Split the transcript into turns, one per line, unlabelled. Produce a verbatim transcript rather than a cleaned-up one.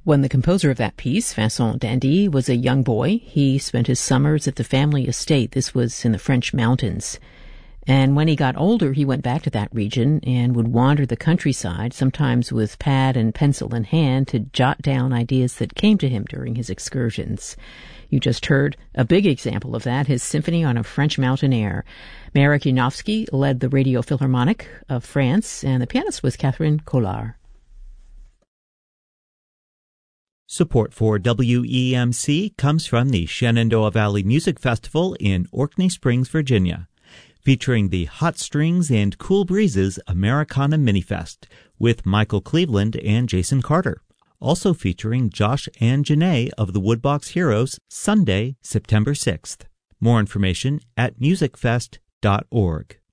When the composer of that piece, Vincent d'Indy, was a young boy, he spent his summers at the family estate. This was in the French mountains. And when he got older, he went back to that region and would wander the countryside, sometimes with pad and pencil in hand, to jot down ideas that came to him during his excursions. You just heard a big example of that, his Symphony on a French Mountain Air. Marek Janowski led the Radio Philharmonic of France, and the pianist was Catherine Collard.
Support for W E M C comes from the Shenandoah Valley Music Festival in Orkney Springs, Virginia, featuring the Hot Strings and Cool Breezes Americana Minifest with Michael Cleveland and Jason Carter. Also featuring Josh and Janae of the Woodbox Heroes, Sunday, September sixth. More information at music fest dot org.